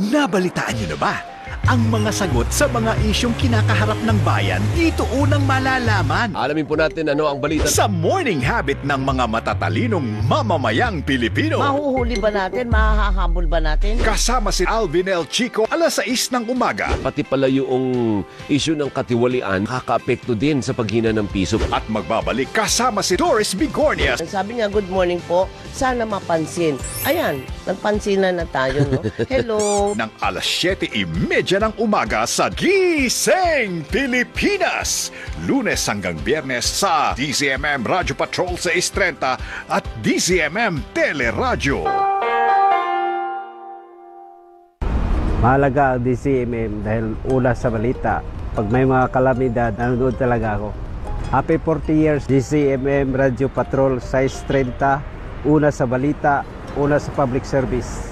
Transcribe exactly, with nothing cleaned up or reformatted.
Nabalitaan niyo na ba? Ang mga sagot sa mga isyong kinakaharap ng bayan, dito unang malalaman. Alamin po natin ano ang balita. Sa morning habit ng mga matatalinong mamamayang Pilipino. Mahuhuli ba natin? Mahahabol ba natin? Kasama si Alvin L. Chico, alas sais ng umaga. Pati pala yung issue ng katiwalian, kakaapekto din sa paghina ng piso. At magbabalik kasama si Doris Bigornia. Sabi niya, good morning po. Sana mapansin. Ayan, nagpansinan na tayo, no? Hello. Ng alas siyete trenta ng umaga sa Gising Pilipinas. Lunes hanggang Biyernes sa D Z M M Radio Patrol sais trenta at D Z M M Teleradyo. Mahalaga ang D Z M M dahil una sa balita. Pag may mga kalamidad, nanonood talaga ako. Happy forty years D Z M M Radio Patrol sais trenta. Una sa balita, una sa public service.